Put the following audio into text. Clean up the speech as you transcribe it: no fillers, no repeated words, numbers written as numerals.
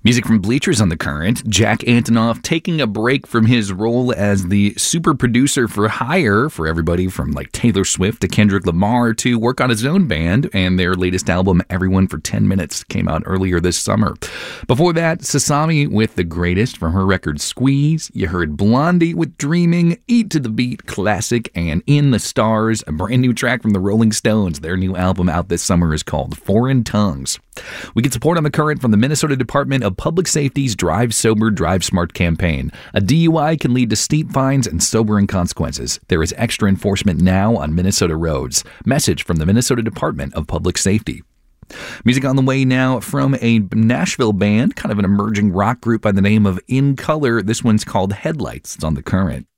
Music from Bleachers on the Current. Jack Antonoff taking a break from his role as the super producer for hire for everybody from like Taylor Swift to Kendrick Lamar to work on his own band, and their latest album, Everyone for 10 Minutes, came out earlier this summer. Before that, Sasami with The Greatest from her record Squeeze. You heard Blondie with Dreaming, Eat to the Beat classic, and In the Stars, a brand new track from the Rolling Stones. Their new album out this summer is called Foreign Tongues. We get support on the Current from the Minnesota Department of Public Safety's Drive Sober, Drive Smart campaign. A DUI can lead to steep fines and sobering consequences. There is extra enforcement now on Minnesota roads. Message from the Minnesota Department of Public Safety. Music on the way now from a Nashville band, kind of an emerging rock group by the name of In Color. This one's called Headlights. It's on the Current.